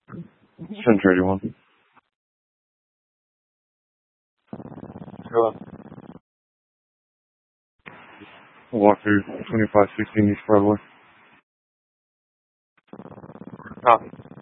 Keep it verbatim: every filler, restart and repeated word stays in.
Century eighty-one. Go ahead. Walk through twenty-five sixteen East Broadway. Copy.